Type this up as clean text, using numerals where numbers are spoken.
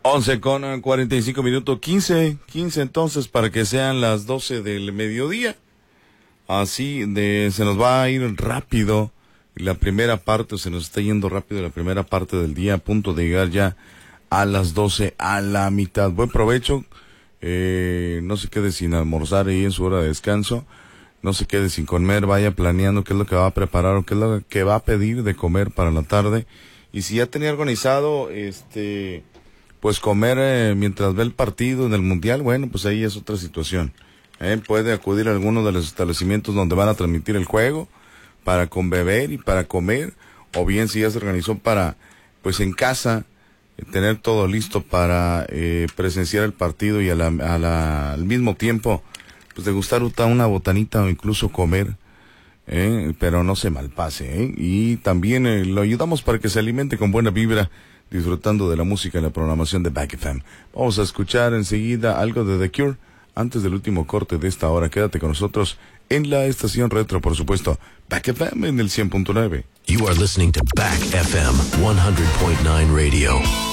11:45, 15 entonces, para que sean las 12 del mediodía. Así se nos va a ir rápido la primera parte, se nos está yendo rápido la primera parte del día, a punto de llegar ya a las 12, a la mitad. Buen provecho, no se quede sin almorzar ahí en su hora de descanso, no se quede sin comer, vaya planeando qué es lo que va a preparar o qué es lo que va a pedir de comer para la tarde. Y si ya tenía organizado, pues comer mientras ve el partido en el Mundial, bueno, pues ahí es otra situación. Puede acudir a alguno de los establecimientos donde van a transmitir el juego para beber y para comer, o bien si ya se organizó para, pues en casa, tener todo listo para presenciar el partido y al mismo tiempo, pues degustar una botanita o incluso comer, pero no se malpase, y también lo ayudamos para que se alimente con buena vibra, disfrutando de la música y la programación de Back FM. Vamos a escuchar enseguida algo de The Cure antes del último corte de esta hora. Quédate con nosotros en la estación retro, por supuesto, Back FM en el 100.9. You are listening to Back FM 100.9 Radio.